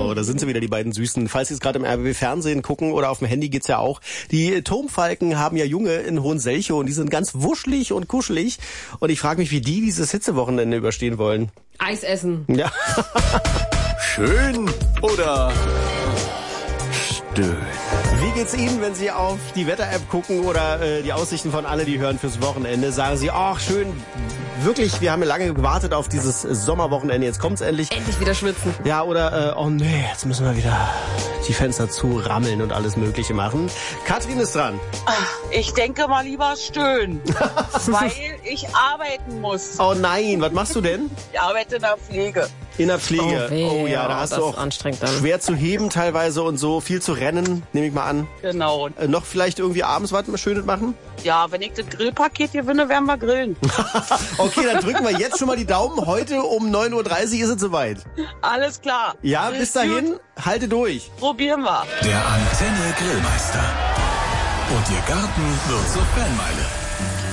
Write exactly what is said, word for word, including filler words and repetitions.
Genau, da sind sie wieder, die beiden Süßen. Falls Sie es gerade im R B B Fernsehen gucken oder auf dem Handy geht's ja auch. Die Turmfalken haben ja Junge in Hohenselchow und die sind ganz wuschelig und kuschelig. Und ich frage mich, wie die dieses Hitzewochenende überstehen wollen. Eis essen. Ja. Schön oder stöhn? Wie geht's Ihnen, wenn Sie auf die Wetter-App gucken oder äh, die Aussichten von alle, die hören fürs Wochenende? Sagen Sie, ach schön, wirklich, wir haben ja lange gewartet auf dieses Sommerwochenende, jetzt kommt's endlich. Endlich wieder schwitzen. Ja, oder, äh, oh nee, jetzt müssen wir wieder die Fenster zurammeln und alles Mögliche machen. Katrin ist dran. Ich denke mal lieber stöhnen, weil ich arbeiten muss. Oh nein, was machst du denn? Ich arbeite in der Pflege. In der Pflege. Oh, weh, oh ja, da hast das du ist auch anstrengend dann. schwer zu heben teilweise und so, viel zu rennen, nehme ich mal an. Genau. Äh, noch vielleicht irgendwie abends was Schönes machen? Ja, wenn ich das Grillpaket gewinne, werden wir grillen. Okay, dann drücken wir jetzt schon mal die Daumen. Heute um neun Uhr dreißig ist es soweit. Alles klar. Ja, bis dahin, halte durch. Probieren wir. Der Antenne Grillmeister. Und Ihr Garten wird zur Fanmeile.